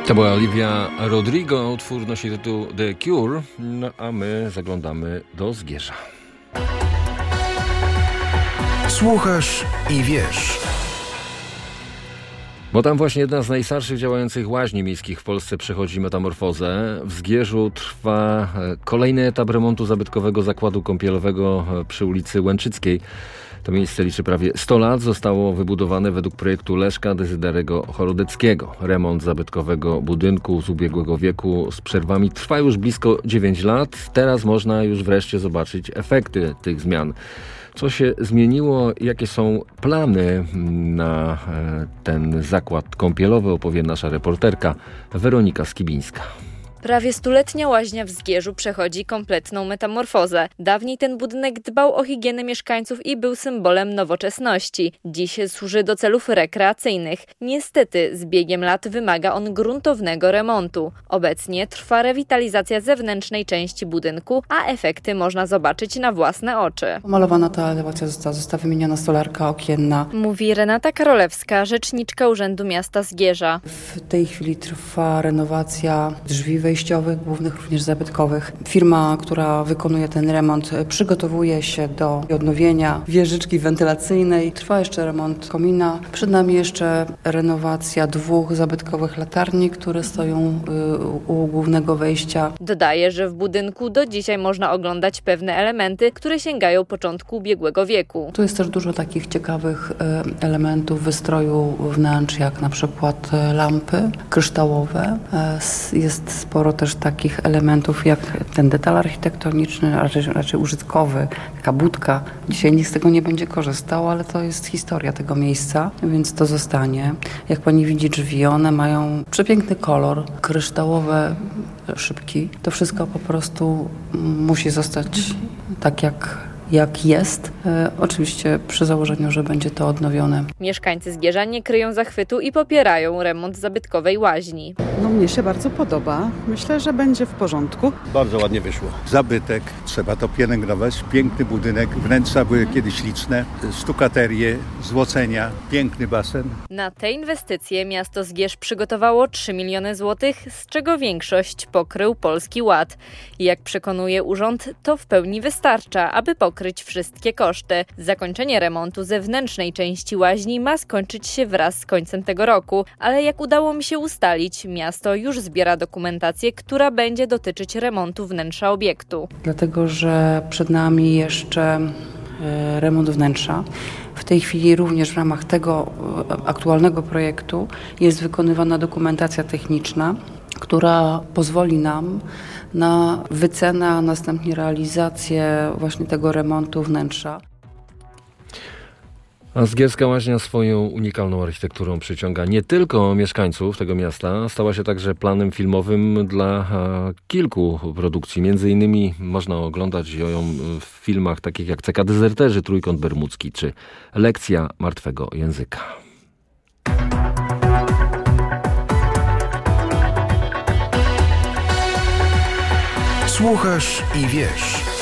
To była Olivia Rodrigo, utwór nosi tytuł The Cure, no a my zaglądamy do Zgierza. Słuchasz i wiesz. Bo tam właśnie jedna z najstarszych działających łaźni miejskich w Polsce przechodzi metamorfozę. W Zgierzu trwa kolejny etap remontu zabytkowego zakładu kąpielowego przy ulicy Łęczyckiej. To miejsce liczy prawie 100 lat. Zostało wybudowane według projektu Leszka Dezyderego Chorodeckiego. Remont zabytkowego budynku z ubiegłego wieku z przerwami trwa już blisko 9 lat. Teraz można już wreszcie zobaczyć efekty tych zmian. Co się zmieniło? Jakie są plany na ten zakład kąpielowy? Opowie nasza reporterka Weronika Skibińska. Prawie stuletnia łaźnia w Zgierzu przechodzi kompletną metamorfozę. Dawniej ten budynek dbał o higienę mieszkańców i był symbolem nowoczesności. Dziś służy do celów rekreacyjnych. Niestety z biegiem lat wymaga on gruntownego remontu. Obecnie trwa rewitalizacja zewnętrznej części budynku, a efekty można zobaczyć na własne oczy. Pomalowana ta elewacja została wymieniona stolarka okienna. Mówi Renata Karolewska, rzeczniczka Urzędu Miasta Zgierza. W tej chwili trwa renowacja drzwi wejściowych, głównych, również zabytkowych. Firma, która wykonuje ten remont, przygotowuje się do odnowienia wieżyczki wentylacyjnej. Trwa jeszcze remont komina. Przed nami jeszcze renowacja 2 zabytkowych latarni, które stoją u głównego wejścia. Dodaje, że w budynku do dzisiaj można oglądać pewne elementy, które sięgają początku ubiegłego wieku. Tu jest też dużo takich ciekawych elementów wystroju wnętrz, jak na przykład lampy kryształowe. Jest sporo też takich elementów jak ten detal architektoniczny, raczej użytkowy, taka budka. Dzisiaj nikt z tego nie będzie korzystał, ale to jest historia tego miejsca, więc to zostanie. Jak pani widzi drzwi, one mają przepiękny kolor, kryształowe szybki. To wszystko po prostu musi zostać tak jak jest. Oczywiście przy założeniu, że będzie to odnowione. Mieszkańcy Zgierza nie kryją zachwytu i popierają remont zabytkowej łaźni. Mnie się bardzo podoba. Myślę, że będzie w porządku. Bardzo ładnie wyszło. Zabytek, trzeba to pielęgnować. Piękny budynek, wnętrza były kiedyś liczne, stukaterie, złocenia, piękny basen. Na te inwestycje miasto Zgierz przygotowało 3 miliony złotych, z czego większość pokrył Polski Ład. Jak przekonuje urząd, to w pełni wystarcza, aby pokryć wszystkie koszty. Zakończenie remontu zewnętrznej części łaźni ma skończyć się wraz z końcem tego roku, ale jak udało mi się ustalić, miasto już zbiera dokumentację, która będzie dotyczyć remontu wnętrza obiektu. Dlatego, że przed nami jeszcze remont wnętrza. W tej chwili również w ramach tego aktualnego projektu jest wykonywana dokumentacja techniczna, która pozwoli nam na wycenę, a następnie realizację właśnie tego remontu wnętrza. A Zgierska łaźnia swoją unikalną architekturą przyciąga nie tylko mieszkańców tego miasta, stała się także planem filmowym dla kilku produkcji. Między innymi można oglądać ją w filmach takich jak CK Dezerterzy, Trójkąt Bermudzki czy Lekcja martwego języka. Słuchasz i wiesz.